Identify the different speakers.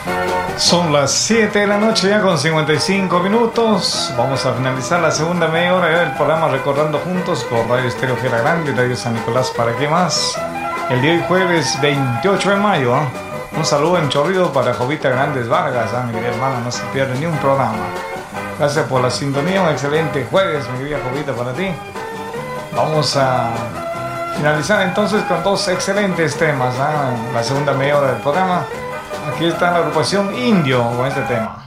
Speaker 1: Son las 7 de la noche ya con 55 minutos. Vamos a finalizar la segunda media hora del programa Recordando Juntos por Radio Estéreo Fiera Grande, Radio San Nicolás, ¿para qué más? El día de hoy jueves 28 de mayo, ¿eh? Un saludo en Chorrillo para Jovita Grandes Vargas, mi querida hermana, no se pierde ni un programa. Gracias por la sintonía, un excelente jueves, mi querida Jovita, para ti. Vamos a finalizar entonces con dos excelentes temas, la segunda media hora del programa. Aquí está la agrupación Indio con este tema.